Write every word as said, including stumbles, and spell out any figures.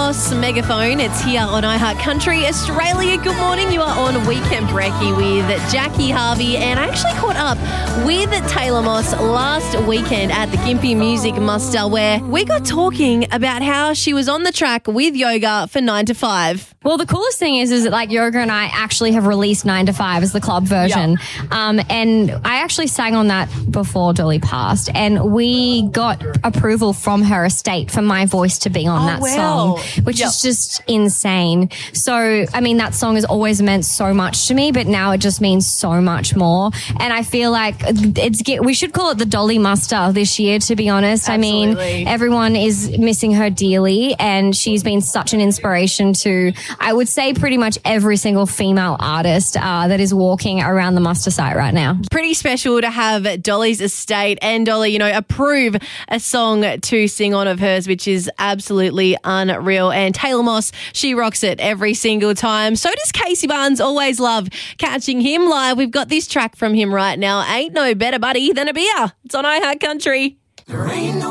Moss, Megaphone. It's here on iHeart Country Australia. Good morning. You are on Weekend Brekkie with Jackie Harvey, and I actually caught up with Taylor Moss last weekend at the Gympie Music Muster, where we got talking about how she was on the track with Yoga for nine to five. Well, the coolest thing is, is that like Yoga and I actually have released nine to five as the club version. Yeah. Um, and I actually sang on that before Dolly passed, and we got approval from her estate for my voice to be on Oh, that wow. song, which Yep. is just insane. So, I mean, that song has always meant so much to me, but now it just means so much more. And I feel like it's get, we should call it the Dolly Muster this year, to be honest. Absolutely. I mean, everyone is missing her dearly, and she's been such an inspiration to, I would say, pretty much every single female artist uh, that is walking around the muster site right now. Pretty special to have Dolly's estate and Dolly, you know, approve a song to sing on of hers, which is absolutely unreal. And Taylor Moss, she rocks it every single time. So does Casey Barnes. Always love catching him live. We've got this track from him right now. Ain't no better buddy than a beer. It's on iHeart Country. There ain't no